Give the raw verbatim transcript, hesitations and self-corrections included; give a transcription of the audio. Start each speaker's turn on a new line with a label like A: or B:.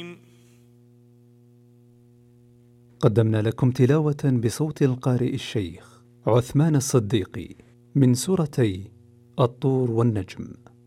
A: قدمنا لكم تلاوة بصوت القارئ الشيخ عثمان الصديقي من سورتي الطور والنجم.